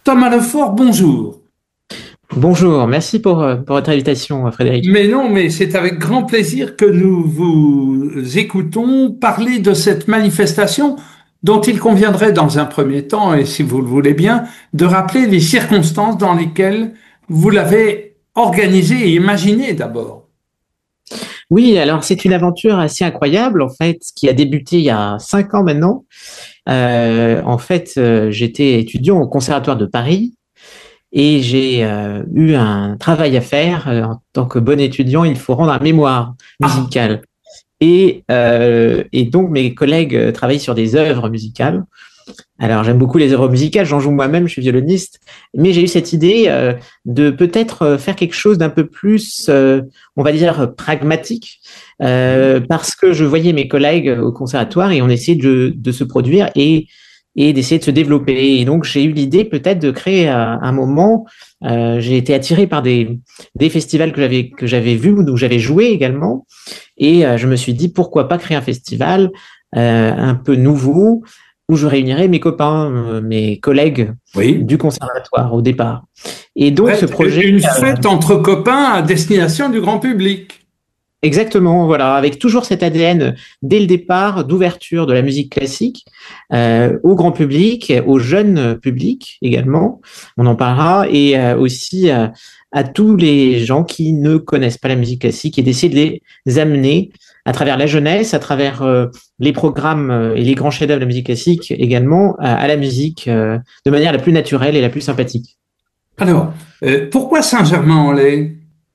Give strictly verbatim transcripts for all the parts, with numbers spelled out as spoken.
Thomas Lefort, bonjour. Bonjour, merci pour, euh, pour votre invitation, Frédéric. Mais non, mais c'est avec grand plaisir que nous vous écoutons parler de cette manifestation dont il conviendrait dans un premier temps, et si vous le voulez bien, de rappeler les circonstances dans lesquelles vous l'avez organisée et imaginée d'abord. Oui, alors c'est une aventure assez incroyable, en fait, qui a débuté il y a cinq ans maintenant. Euh, en fait, euh, j'étais étudiant au Conservatoire de Paris et j'ai euh, eu un travail à faire. Euh, en tant que bon étudiant, il faut rendre un mémoire Ah, musical. Et, euh, et donc, mes collègues euh, travaillent sur des œuvres musicales. Alors, j'aime beaucoup les œuvres musicales, j'en joue moi-même, je suis violoniste, mais j'ai eu cette idée euh, de peut-être euh, faire quelque chose d'un peu plus, euh, on va dire, pragmatique, euh, parce que je voyais mes collègues au conservatoire et on essayait de, de se produire et, et d'essayer de se développer. Et donc, j'ai eu l'idée peut-être de créer un, un moment. Euh, j'ai été attiré par des, des festivals que j'avais que j'avais vus, où j'avais joué également, et euh, je me suis dit pourquoi pas créer un festival euh, un peu nouveau où je réunirais mes copains, euh, mes collègues oui. du conservatoire au départ. Et donc ce Bref, projet, une fête entre copains à destination du grand public. exactement, voilà, avec toujours cet A D N dès le départ d'ouverture de la musique classique euh, au grand public, au jeune public également, on en parlera, et euh, aussi euh, à tous les gens qui ne connaissent pas la musique classique et d'essayer de les amener à travers la jeunesse, à travers euh, les programmes euh, et les grands chefs-d'œuvre de la musique classique également, à, à la musique euh, de manière la plus naturelle et la plus sympathique. Alors, euh, pourquoi Saint-Germain-en-Laye?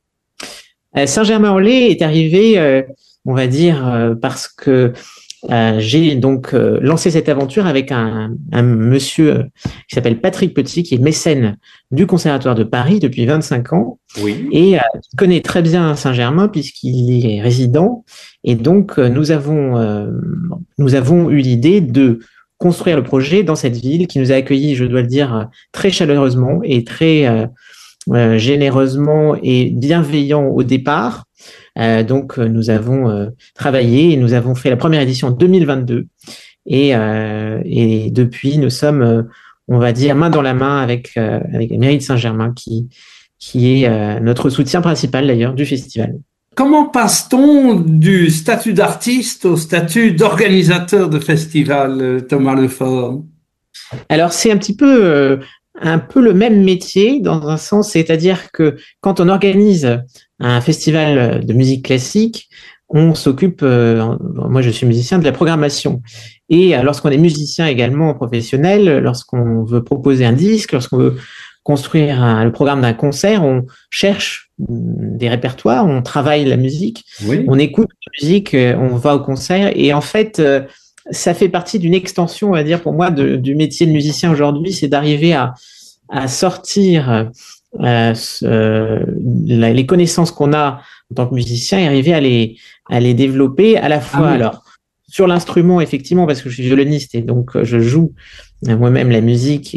Euh, Saint-Germain-en-Laye est arrivé, euh, on va dire, euh, parce que euh, j'ai donc euh, lancé cette aventure avec un, un monsieur euh, qui s'appelle Patrick Petit, qui est mécène du Conservatoire de Paris depuis vingt-cinq ans Oui. et euh, qui connaît très bien Saint-Germain puisqu'il est résident. Et donc, euh, nous avons, euh, nous avons eu l'idée de construire le projet dans cette ville qui nous a accueillis, je dois le dire, très chaleureusement et très euh, euh, généreusement et bienveillant au départ. Euh, donc, euh, nous avons euh, travaillé et nous avons fait la première édition en deux mille vingt-deux. Et, euh, et depuis, nous sommes, euh, on va dire, main dans la main avec, euh, avec la mairie de Saint-Germain, qui, qui est euh, notre soutien principal d'ailleurs du festival. Comment passe-t-on du statut d'artiste au statut d'organisateur de festival, euh, Thomas Lefort? Alors, c'est un petit peu, euh, un peu le même métier dans un sens, c'est-à-dire que quand on organise un festival de musique classique, on s'occupe, euh, moi je suis musicien, de la programmation. Et euh, lorsqu'on est musicien également professionnel, lorsqu'on veut proposer un disque, lorsqu'on veut construire un- le programme d'un concert, on cherche mm, des répertoires, on travaille la musique, Oui, on écoute la musique, euh, on va au concert. Et en fait, euh, ça fait partie d'une extension, on va dire, pour moi, de- du métier de musicien aujourd'hui, c'est d'arriver à, à sortir euh, ce- euh, la- les connaissances qu'on a en tant que musicien et arriver à les, à les développer à la ah fois, oui, alors, sur l'instrument, effectivement, parce que je suis violoniste et donc euh, je joue euh, moi-même la musique et,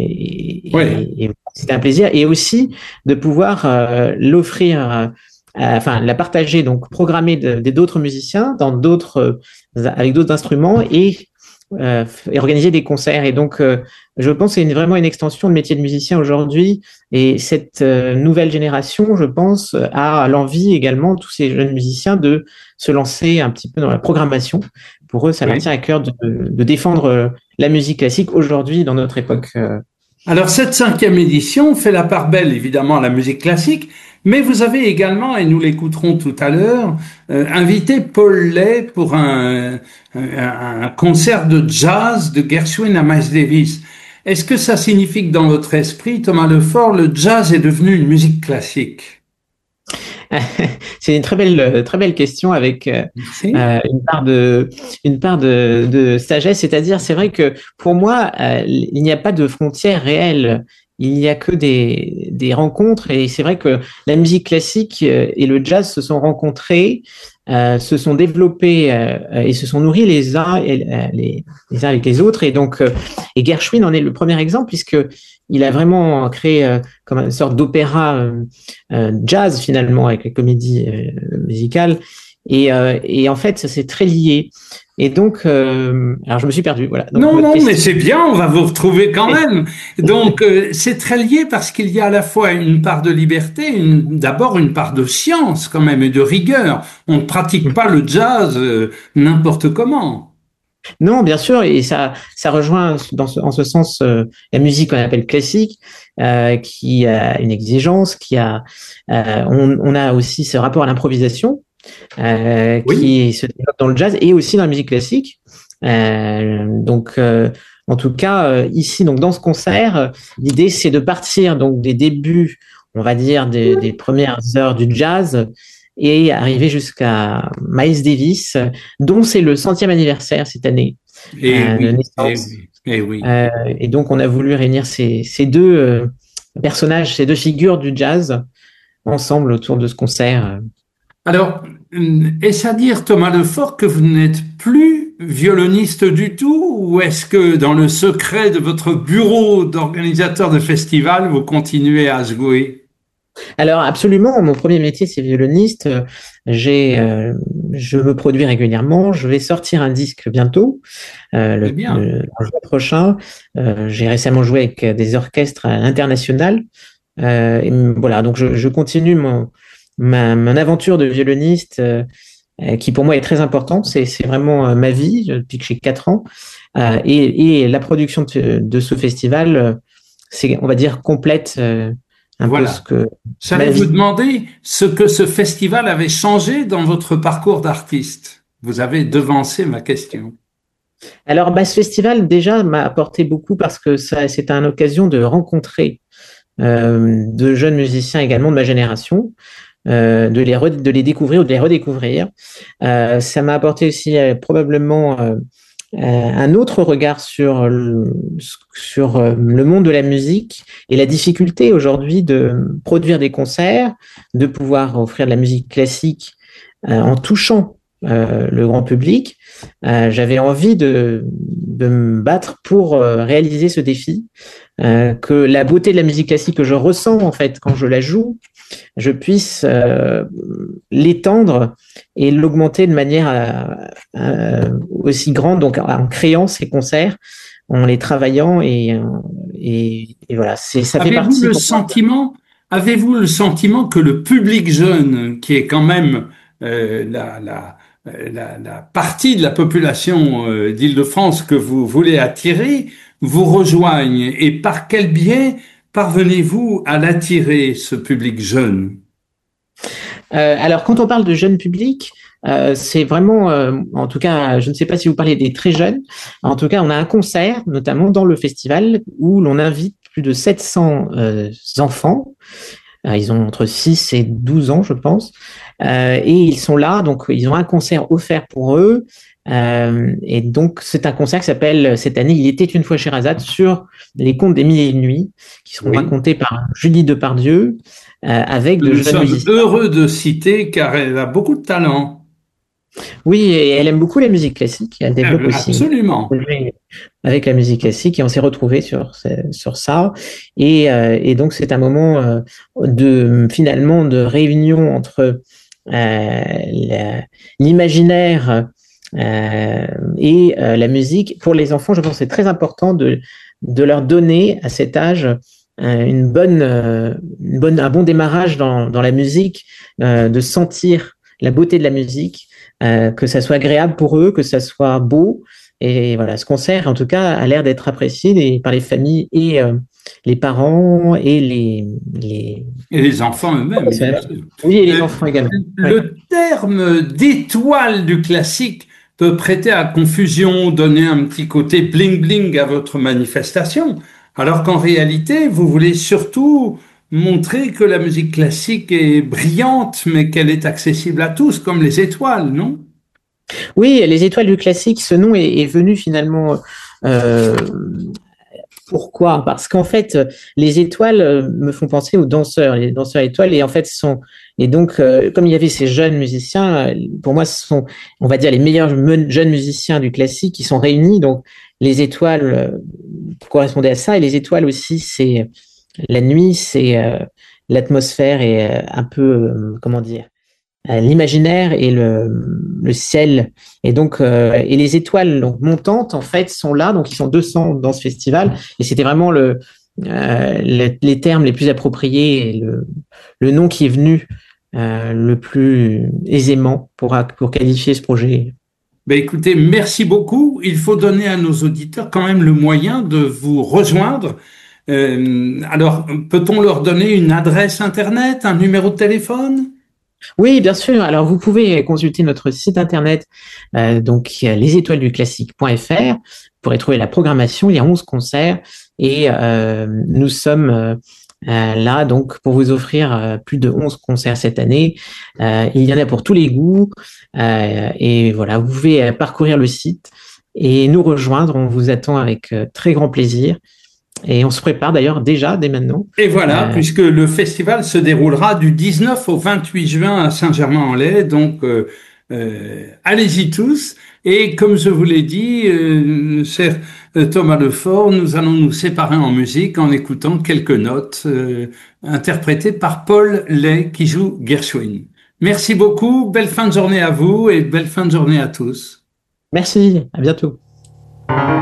oui, et, et c'est un plaisir, et aussi de pouvoir euh, l'offrir, euh, à- enfin, la partager, donc programmer de- de- d'autres musiciens dans d'autres, euh, avec d'autres instruments et, euh, et organiser des concerts. Et donc, euh, je pense que c'est une- vraiment une extension de métier de musicien aujourd'hui. Et cette euh, nouvelle génération, je pense, a l'envie également, tous ces jeunes musiciens, de se lancer un petit peu dans la programmation. Pour eux, ça leur oui. tient à cœur de, de défendre euh, la musique classique aujourd'hui dans notre époque. euh. Alors, cette cinquième édition fait la part belle, évidemment, à la musique classique, mais vous avez également, et nous l'écouterons tout à l'heure, euh, invité Paul Lay pour un, un, un concert de jazz de Gershwin à Miles Davis. Est-ce que ça signifie que dans votre esprit, Thomas Lefort, le jazz est devenu une musique classique? C'est une très belle, très belle question avec euh, Merci. euh, une part de, une part de, de sagesse. C'est-à-dire, c'est vrai que pour moi, euh, il n'y a pas de frontières réelles. Il n'y a que des, des rencontres. Et c'est vrai que la musique classique euh, et le jazz se sont rencontrés, euh, se sont développés euh, et se sont nourris les uns, et, euh, les, les uns avec les autres. Et donc, euh, et Gershwin en est le premier exemple, puisque il a vraiment créé euh, comme une sorte d'opéra euh, euh, jazz finalement avec les comédies euh, musicales. Et, euh, et en fait, ça c'est très lié. Et donc, euh, alors je me suis perdu. Voilà. Donc, Non, votre non, mais question. c'est bien, on va vous retrouver quand même. Donc, euh, c'est très lié parce qu'il y a à la fois une part de liberté, une, d'abord une part de science quand même et de rigueur. On ne pratique pas le jazz euh, n'importe comment. Non, bien sûr, et ça, ça rejoint dans ce, en ce sens euh, la musique qu'on appelle classique, euh, qui a une exigence, qui a, euh, on, on a aussi ce rapport à l'improvisation euh, Oui, qui se développe dans le jazz et aussi dans la musique classique. Euh, donc, euh, en tout cas, euh, ici, donc dans ce concert, euh, l'idée c'est de partir donc des débuts, on va dire des, des premières heures du jazz et arriver jusqu'à Miles Davis, dont c'est le centième anniversaire cette année et euh, de oui, et naissance. oui, et oui. Euh, et donc, on a voulu réunir ces, ces deux euh, personnages, ces deux figures du jazz ensemble autour de ce concert. Alors, euh, est-ce à dire, Thomas Lefort, que vous n'êtes plus violoniste du tout, ou est-ce que dans le secret de votre bureau d'organisateur de festival, vous continuez à jouer? Alors absolument, mon premier métier c'est violoniste. J'ai, euh, je me produis régulièrement. Je vais sortir un disque bientôt, euh, Très le, bien. le juin prochain. Euh, j'ai récemment joué avec des orchestres internationaux. Euh, et voilà, donc je, je continue mon, ma, mon aventure de violoniste, euh, qui pour moi est très importante. C'est, c'est vraiment euh, ma vie depuis que j'ai quatre ans. Euh, et, et la production de, de ce festival, euh, c'est, on va dire, complète euh, un peu ce Voilà. que ma J'allais vous vie. demander ce que ce festival avait changé dans votre parcours d'artiste. Vous avez devancé ma question. Alors, bah, ce festival, déjà, m'a apporté beaucoup parce que ça, c'était une occasion de rencontrer euh, de jeunes musiciens également de ma génération, euh, de, les re- de les découvrir ou de les redécouvrir. Euh, ça m'a apporté aussi euh, probablement euh, euh, un autre regard sur le, sur euh, le monde de la musique et la difficulté aujourd'hui de produire des concerts, de pouvoir offrir de la musique classique euh, en touchant euh, le grand public. Euh, j'avais envie de, de me battre pour euh, réaliser ce défi, euh, que la beauté de la musique classique que je ressens en fait quand je la joue, je puisse euh, l'étendre et l'augmenter de manière euh, euh, aussi grande, donc en créant ces concerts, en les travaillant et, et, et voilà, c'est, ça fait Avez-vous partie le pour moi. sentiment, avez-vous le sentiment que le public jeune, qui est quand même euh, la, la, euh, la, la partie de la population euh, d'Île-de-France que vous voulez attirer, vous rejoigne? Et par quel biais parvenez-vous à l'attirer, ce public jeune? Euh, alors, quand on parle de jeune public, euh, c'est vraiment, euh, en tout cas, je ne sais pas si vous parlez des très jeunes. En tout cas, on a un concert, notamment dans le festival, où l'on invite plus de sept cents euh, enfants. Euh, ils ont entre six et douze ans, je pense. Euh, et ils sont là, donc ils ont un concert offert pour eux. Euh, et donc, c'est un concert qui s'appelle, cette année, Il était une fois Sherazade, sur les contes des mille et une nuits, qui seront Oui. racontés par Julie Depardieu, euh, avec de Nous jeunes sommes musiciens. heureux de citer car elle a beaucoup de talent. Oui, et elle aime beaucoup la musique classique. Elle développe Euh, aussi un Absolument. projet avec la musique classique et on s'est retrouvés sur, ce- sur ça. Et, euh, et donc, c'est un moment euh, de finalement de réunion entre euh, la- l'imaginaire euh, et euh, la musique. Pour les enfants, je pense que c'est très important de, de leur donner à cet âge euh, une bonne, euh, une bonne, un bon démarrage dans, dans la musique, euh, de sentir la beauté de la musique, euh, que ça soit agréable pour eux, que ça soit beau. Et voilà, ce concert, en tout cas, a l'air d'être apprécié des- par les familles et euh, les parents et les, les Et les enfants eux-mêmes, bien professeurs. sûr. Oui, et les Euh, enfants également. Ouais. le terme d'étoile du classique peut prêter à confusion, donner un petit côté bling-bling à votre manifestation, alors qu'en réalité, vous voulez surtout montrer que la musique classique est brillante, mais qu'elle est accessible à tous, comme les étoiles, non? Oui, les étoiles du classique, ce nom est, est venu finalement. Euh, pourquoi? Parce qu'en fait, les étoiles euh, me font penser aux danseurs, les danseurs étoiles, et en fait, ce sont et donc euh, comme il y avait ces jeunes musiciens, euh, pour moi, ce sont, on va dire, les meilleurs me- jeunes musiciens du classique qui sont réunis. Donc, les étoiles euh, correspondaient à ça, et les étoiles aussi, c'est la nuit, c'est euh, l'atmosphère et euh, un peu, euh, comment dire. euh, l'imaginaire et le, le ciel. Et donc, euh, et les étoiles donc, montantes, en fait, sont là. Donc, ils sont deux cents dans ce festival. Et c'était vraiment le, euh, les, les termes les plus appropriés et le, le nom qui est venu euh, le plus aisément pour, pour qualifier ce projet. Ben écoutez, merci beaucoup. Il faut donner à nos auditeurs quand même le moyen de vous rejoindre. Euh, alors, peut-on leur donner une adresse Internet, un numéro de téléphone? Oui, bien sûr. Alors, vous pouvez consulter notre site internet, euh, donc les étoiles du classique point f r. Vous pourrez trouver la programmation. Il y a onze concerts et euh, nous sommes euh, là donc pour vous offrir euh, plus de onze concerts cette année. Euh, il y en a pour tous les goûts euh, et voilà, vous pouvez parcourir le site et nous rejoindre. On vous attend avec euh, très grand plaisir. Et on se prépare d'ailleurs déjà dès maintenant. Et voilà, Euh, puisque le festival se déroulera du dix-neuf au vingt-huit juin à Saint-Germain-en-Laye, donc euh, euh, allez-y tous. Et comme je vous l'ai dit, euh, cher euh, Thomas Lefort, nous allons nous séparer en musique en écoutant quelques notes euh, interprétées par Paul Lay qui joue Gershwin. Merci beaucoup, belle fin de journée à vous et belle fin de journée à tous. Merci, à bientôt.